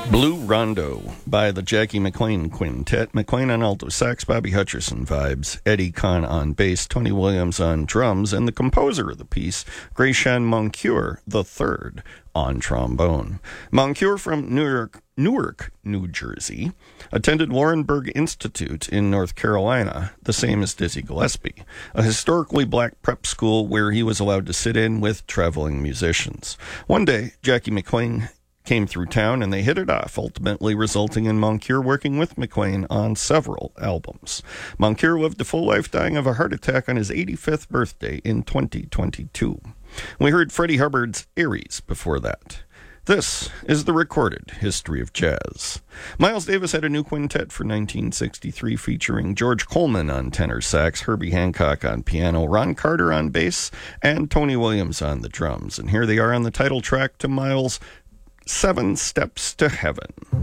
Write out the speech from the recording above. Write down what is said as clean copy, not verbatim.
Blue Rondo by the Jackie McLean Quintet. McLean on alto sax, Bobby Hutcherson vibes, Eddie Kahn on bass, Tony Williams on drums, and the composer of the piece, Greyshawn Moncure III, on trombone. Moncure from Newark, New Jersey, attended Laurinburg Institute in North Carolina, the same as Dizzy Gillespie, a historically black prep school where he was allowed to sit in with traveling musicians. One day, Jackie McLean came through town and they hit it off, ultimately resulting in Moncure working with McLean on several albums. Moncure lived a full life, dying of a heart attack on his 85th birthday in 2022. We heard Freddie Hubbard's Aries before that. This is the recorded history of jazz. Miles Davis had a new quintet for 1963 featuring George Coleman on tenor sax, Herbie Hancock on piano, Ron Carter on bass, and Tony Williams on the drums. And here they are on the title track to Miles' 7 Steps to Heaven.